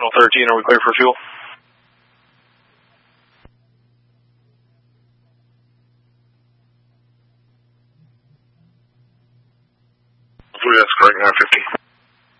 13, are we clear for fuel? That's correct, 950.